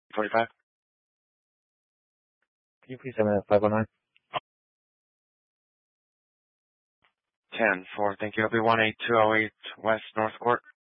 45. Can you please have a 519? 10-4, thank you. I'll be 18208 West North Court.